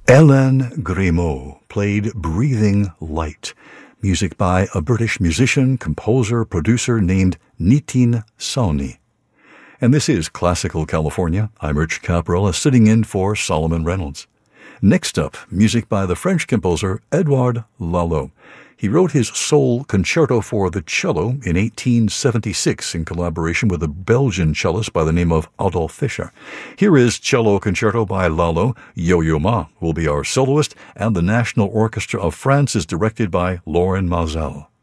Hélène Grimaud played Breathing Light, music by a British musician, composer, producer named Nitin Sawhney. And this is Classical California. I'm Rich Caprella, sitting in for Solomon Reynolds. Next up, music by the French composer Édouard Lalo. He wrote his sole concerto for the cello in 1876 in collaboration with a Belgian cellist by the name of Adolphe Fischer. Here is Cello Concerto by Lalo. Yo-Yo Ma will be our soloist, and the National Orchestra of France is directed by Lorin Maazel.